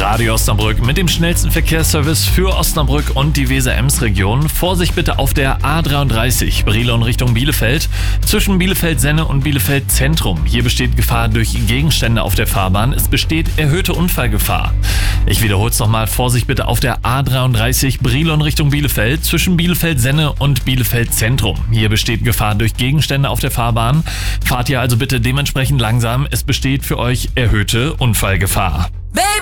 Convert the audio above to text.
Radio Osnabrück mit dem schnellsten Verkehrsservice für Osnabrück und die Weser-Ems-Region. Vorsicht bitte auf der A33 Brilon Richtung Bielefeld. Zwischen Bielefeld-Senne und Bielefeld-Zentrum. Hier besteht Gefahr durch Gegenstände auf der Fahrbahn. Es besteht erhöhte Unfallgefahr. Ich wiederhole es nochmal. Vorsicht bitte auf der A33 Brilon Richtung Bielefeld. Zwischen Bielefeld-Senne und Bielefeld-Zentrum. Hier besteht Gefahr durch Gegenstände auf der Fahrbahn. Fahrt ihr also bitte dementsprechend langsam. Es besteht für euch erhöhte Unfallgefahr. Baby!